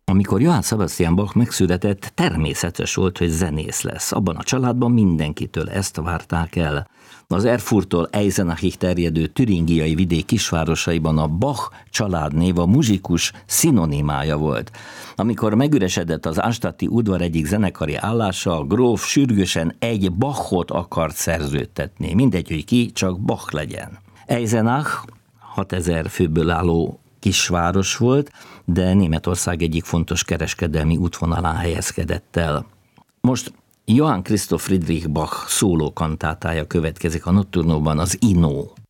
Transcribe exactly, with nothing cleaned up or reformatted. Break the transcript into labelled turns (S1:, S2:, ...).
S1: Amikor Johann Sebastian Bach megszületett, természetes volt, hogy zenész lesz. Abban a családban mindenkitől ezt várták el. Az Erfurttól Eisenachig terjedő türingiai vidék kisvárosaiban a Bach családnév a muzsikus szinonimája volt. Amikor megüresedett az Arnstadti udvar egyik zenekari állása, a gróf sürgősen egy Bachot akart szerződtetni. Mindegy, hogy ki, csak Bach legyen. Eisenach hatezer főből álló kisváros volt, de Németország egyik fontos kereskedelmi útvonalán helyezkedett el. Most Johann Christoph Friedrich Bach szólókantátája következik a Notturnóban, az Inó.